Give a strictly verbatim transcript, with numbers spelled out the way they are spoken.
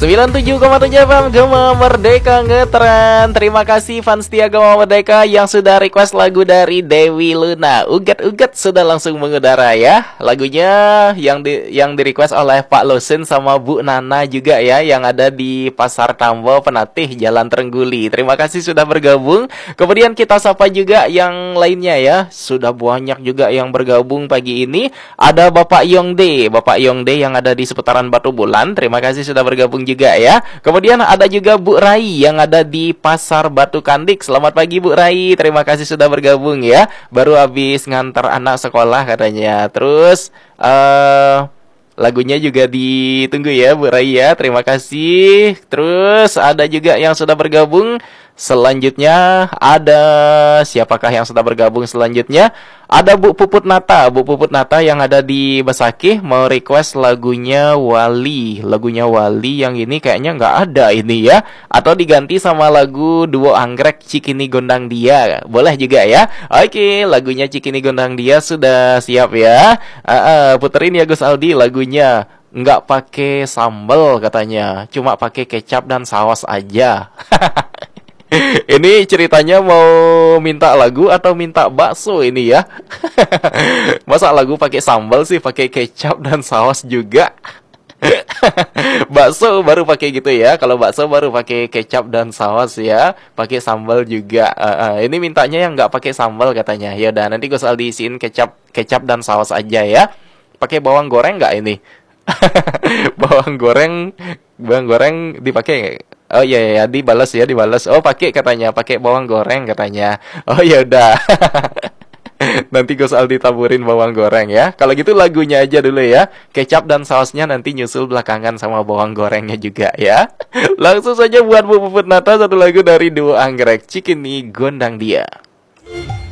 sembilan puluh tujuh koma tujuh F M Gema Merdeka Ngetren. Terima kasih fans setia Gema Merdeka yang sudah request lagu dari Dewi Luna. Uget-uget sudah langsung mengudara ya. Lagunya yang di yang di request oleh Pak Losin sama Bu Nana juga ya, yang ada di Pasar Tambo Penatih Jalan Trengguli. Terima kasih sudah bergabung. Kemudian kita sapa juga yang lainnya ya. Sudah banyak juga yang bergabung pagi ini. Ada Bapak Yongde, Bapak Yongde yang ada di seputaran Batu Bulan. Terima kasih sudah bergabung juga ya. Kemudian ada juga Bu Rai yang ada di Pasar Batu Kandik. Selamat pagi Bu Rai, terima kasih sudah bergabung ya. Baru habis ngantar anak sekolah katanya. Terus uh, lagunya juga ditunggu ya Bu Rai ya. Terima kasih. Terus ada juga yang sudah bergabung. Selanjutnya ada siapakah yang sudah bergabung selanjutnya? Ada Bu Puput Nata, Bu Puput Nata yang ada di Besakih mau request lagunya Wali. Lagunya Wali yang ini kayaknya nggak ada ini ya. Atau diganti sama lagu Duo Anggrek Cikini Gondang Dia. Boleh juga ya. Oke, lagunya Cikini Gondang Dia sudah siap ya. uh, uh, Puterin ya Gus Aldi lagunya. Nggak pakai sambal katanya, cuma pakai kecap dan saus aja. Ini ceritanya mau minta lagu atau minta bakso ini ya? Masa lagu pakai sambal sih, pakai kecap dan saus juga? Bakso baru pakai gitu ya. Kalau bakso baru pakai kecap dan saus ya, pakai sambal juga. Uh, uh, ini mintanya yang nggak pakai sambal katanya. Ya udah, nanti Gus Aldi isiin kecap, kecap dan saus aja ya. Pakai bawang goreng nggak ini? Bawang goreng, bawang goreng dipakai. Oh iya ya, dibalas ya, dibalas. Oh, pakai katanya, pakai bawang goreng katanya. Oh ya udah. Nanti Gus Aldi taburin bawang goreng ya. Kalau gitu lagunya aja dulu ya. Kecap dan sausnya nanti nyusul belakangan sama bawang gorengnya juga ya. Langsung saja buat Bu Puput Nata satu lagu dari Duo Anggrek Cikini Gondang Dia.